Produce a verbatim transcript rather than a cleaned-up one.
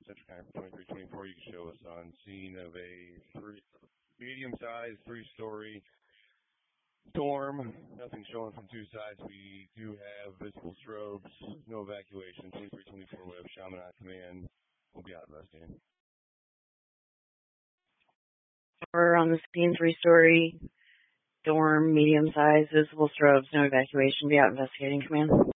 Central County for twenty-three twenty-four. You can show us on scene of a three, medium-sized, three-story storm. Nothing showing from two sides. We do have visible strobes. No evacuation. twenty-three twenty-four. We have Shaman on command. We'll be out investigating. We're on the scene, three-story dorm, medium size, visible strobes, no evacuation. Be out investigating, command.